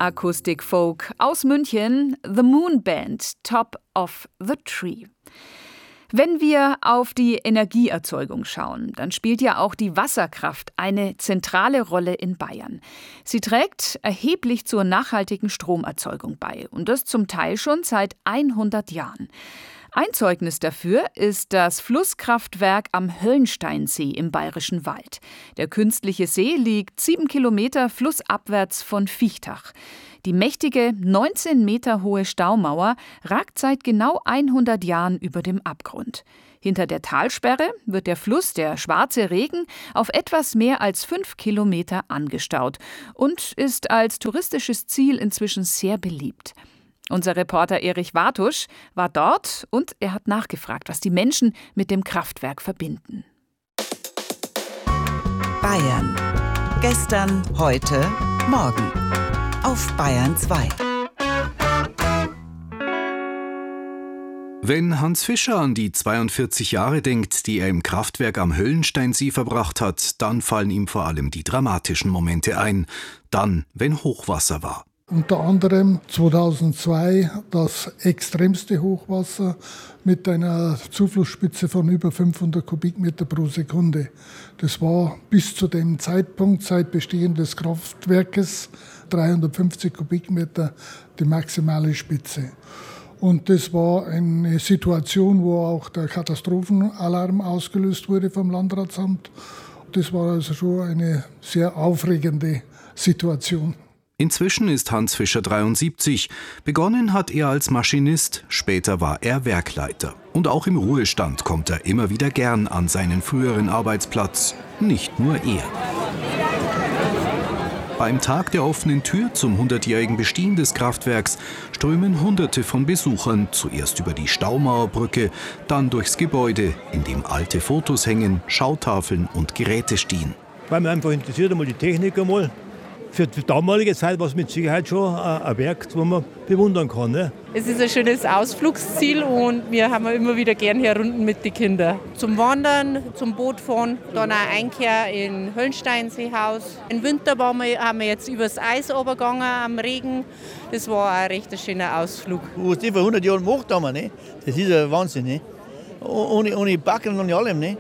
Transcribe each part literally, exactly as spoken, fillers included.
Akustik-Folk aus München, The Moon Band, Top of the Tree. Wenn wir auf die Energieerzeugung schauen, dann spielt ja auch die Wasserkraft eine zentrale Rolle in Bayern. Sie trägt erheblich zur nachhaltigen Stromerzeugung bei und das zum Teil schon seit hundert Jahren. Ein Zeugnis dafür ist das Flusskraftwerk am Höllensteinsee im Bayerischen Wald. Der künstliche See liegt sieben Kilometer flussabwärts von Viechtach. Die mächtige, neunzehn Meter hohe Staumauer ragt seit genau hundert Jahren über dem Abgrund. Hinter der Talsperre wird der Fluss, der Schwarze Regen, auf etwas mehr als fünf Kilometer angestaut und ist als touristisches Ziel inzwischen sehr beliebt. Unser Reporter Erich Wartusch war dort und er hat nachgefragt, was die Menschen mit dem Kraftwerk verbinden. Bayern. Gestern, heute, morgen. Auf Bayern zwei. Wenn Hans Fischer an die zweiundvierzig Jahre denkt, die er im Kraftwerk am Höllensteinsee verbracht hat, dann fallen ihm vor allem die dramatischen Momente ein. Dann, wenn Hochwasser war. Unter anderem zweitausendzwei das extremste Hochwasser mit einer Zuflussspitze von über fünfhundert Kubikmeter pro Sekunde. Das war bis zu dem Zeitpunkt, seit Bestehen des Kraftwerkes, dreihundertfünfzig Kubikmeter die maximale Spitze. Und das war eine Situation, wo auch der Katastrophenalarm ausgelöst wurde vom Landratsamt. Das war also schon eine sehr aufregende Situation. Inzwischen ist Hans Fischer dreiundsiebzig. Begonnen hat er als Maschinist, später war er Werkleiter. Und auch im Ruhestand kommt er immer wieder gern an seinen früheren Arbeitsplatz. Nicht nur er. Beim Tag der offenen Tür zum hundertjährigen Bestehen des Kraftwerks strömen Hunderte von Besuchern zuerst über die Staumauerbrücke, dann durchs Gebäude, in dem alte Fotos hängen, Schautafeln und Geräte stehen. Weil mich einfach interessiert einmal die Technik einmal. Für die damalige Zeit war es mit Sicherheit schon ein Werk, das man bewundern kann. Ne? Es ist ein schönes Ausflugsziel und wir haben immer wieder gern hier Runden mit den Kindern. Zum Wandern, zum Boot fahren, dann auch Einkehr in Höllensteinseehaus. Im Winter waren wir, haben wir jetzt übers Eis runtergegangen am Regen. Das war ein recht schöner Ausflug. Was die vor hundert Jahren gemacht haben, ne? Das ist ein Wahnsinn. Ne? Ohne, ohne Backen und ohne allem. Ne?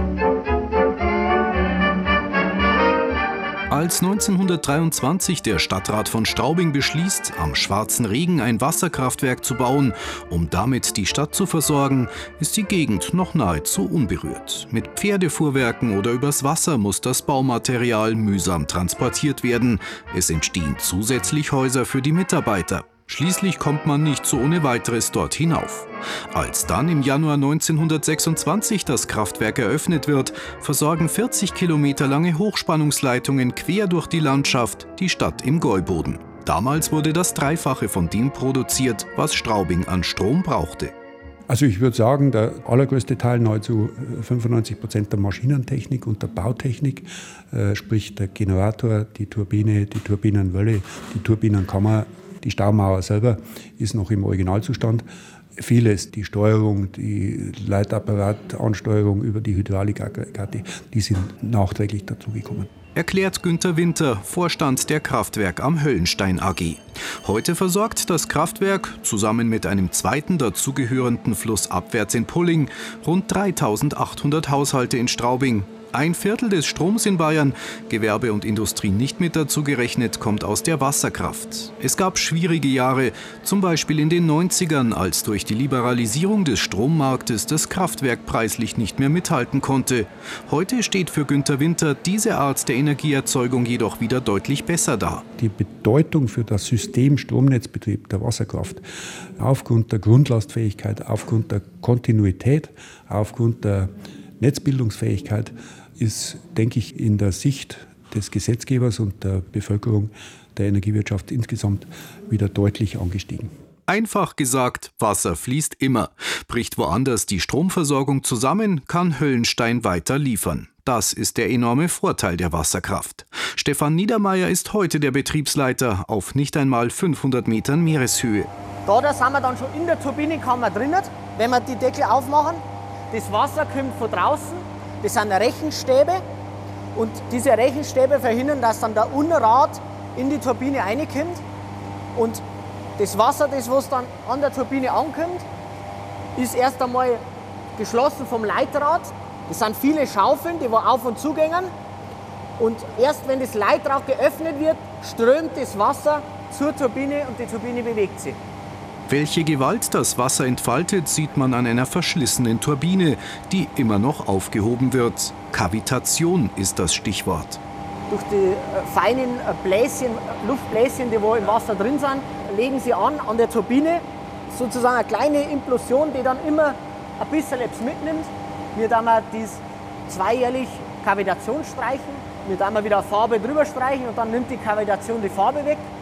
Als neunzehnhundertdreiundzwanzig der Stadtrat von Straubing beschließt, am Schwarzen Regen ein Wasserkraftwerk zu bauen, um damit die Stadt zu versorgen, ist die Gegend noch nahezu unberührt. Mit Pferdefuhrwerken oder übers Wasser muss das Baumaterial mühsam transportiert werden. Es entstehen zusätzlich Häuser für die Mitarbeiter. Schließlich kommt man nicht so ohne weiteres dort hinauf. Als dann im Januar neunzehnhundertsechsundzwanzig das Kraftwerk eröffnet wird, versorgen vierzig Kilometer lange Hochspannungsleitungen quer durch die Landschaft die Stadt im Gäuboden. Damals wurde das Dreifache von dem produziert, was Straubing an Strom brauchte. Also ich würde sagen, der allergrößte Teil, nahezu fünfundneunzig Prozent der Maschinentechnik und der Bautechnik, äh, sprich der Generator, die Turbine, die Turbinenwelle, die Turbinenkammer, die Staumauer selber ist noch im Originalzustand. Vieles, die Steuerung, die Leitapparatansteuerung über die Hydraulikaggregate, die sind nachträglich dazugekommen. Erklärt Günther Winter, Vorstand der Kraftwerk am Höllenstein A G. Heute versorgt das Kraftwerk, zusammen mit einem zweiten dazugehörenden Fluss abwärts in Pulling, rund dreitausendachthundert Haushalte in Straubing. Ein Viertel des Stroms in Bayern, Gewerbe und Industrie nicht mit dazu gerechnet, kommt aus der Wasserkraft. Es gab schwierige Jahre, zum Beispiel in den neunzigern, als durch die Liberalisierung des Strommarktes das Kraftwerk preislich nicht mehr mithalten konnte. Heute steht für Günther Winter diese Art der Energieerzeugung jedoch wieder deutlich besser da. Die Bedeutung für das System Stromnetzbetrieb der Wasserkraft aufgrund der Grundlastfähigkeit, aufgrund der Kontinuität, aufgrund der Netzbildungsfähigkeit ist, denke ich, in der Sicht des Gesetzgebers und der Bevölkerung der Energiewirtschaft insgesamt wieder deutlich angestiegen. Einfach gesagt, Wasser fließt immer. Bricht woanders die Stromversorgung zusammen, kann Höllenstein weiter liefern. Das ist der enorme Vorteil der Wasserkraft. Stefan Niedermeyer ist heute der Betriebsleiter auf nicht einmal fünfhundert Metern Meereshöhe. Da, da sind wir dann schon in der Turbinenkammer drinnen. Wenn wir die Deckel aufmachen, das Wasser kommt von draußen, das sind Rechenstäbe und diese Rechenstäbe verhindern, dass dann der Unrat in die Turbine reinkommt Und das Wasser, das was dann an der Turbine ankommt, ist erst einmal geschlossen vom Leitrad. Das sind viele Schaufeln, die wo auf und zugängen. Und erst wenn das Leitrad geöffnet wird, strömt das Wasser zur Turbine und die Turbine bewegt sich. Welche Gewalt das Wasser entfaltet, sieht man an einer verschlissenen Turbine, die immer noch aufgehoben wird. Kavitation ist das Stichwort. Durch die feinen Bläschen, Luftbläschen, die wo im Wasser drin sind, legen sie an an der Turbine. Sozusagen eine kleine Implosion, die dann immer ein bisschen etwas mitnimmt. Wir dann dies zweijährlich Kavitation streichen. Wir dann wieder Farbe drüber streichen und dann nimmt die Kavitation die Farbe weg.